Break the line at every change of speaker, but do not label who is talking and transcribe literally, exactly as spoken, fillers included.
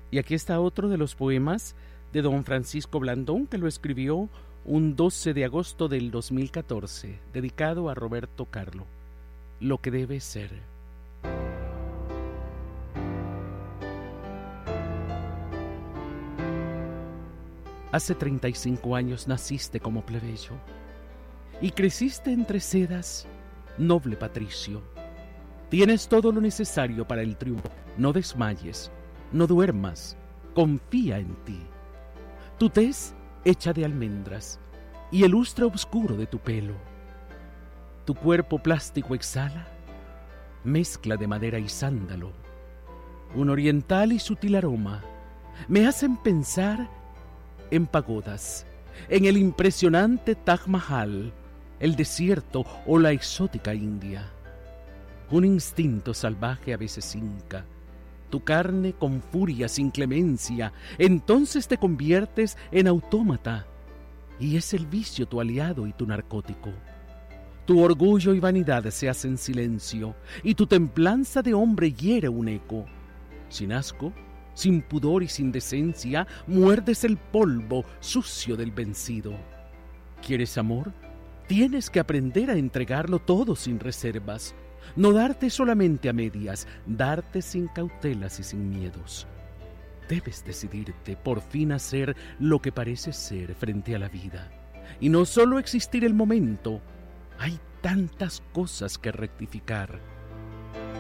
Y aquí está otro de los poemas de don Francisco Blandón, que lo escribió un doce de agosto del dos mil catorce, dedicado a Roberto Carlo. Lo que debe ser. Hace treinta y cinco años naciste como plebeyo y creciste entre sedas, noble patricio. Tienes todo lo necesario para el triunfo. No desmayes, no duermas, confía en ti. Tu tez hecha de almendras y el lustre oscuro de tu pelo. Tu cuerpo plástico exhala mezcla de madera y sándalo. Un oriental y sutil aroma me hacen pensar en pagodas, en el impresionante Taj Mahal, el desierto o la exótica India. Un instinto salvaje a veces hinca tu carne con furia sin clemencia, entonces te conviertes en autómata y es el vicio tu aliado y tu narcótico. Tu orgullo y vanidad se hacen silencio y tu templanza de hombre hiere un eco. Sin asco, sin pudor y sin decencia, muerdes el polvo sucio del vencido. ¿Quieres amor? Tienes que aprender a entregarlo todo sin reservas. No darte solamente a medias, darte sin cautelas y sin miedos. Debes decidirte por fin a ser lo que pareces ser frente a la vida. Y no solo existir el momento, hay tantas cosas que rectificar.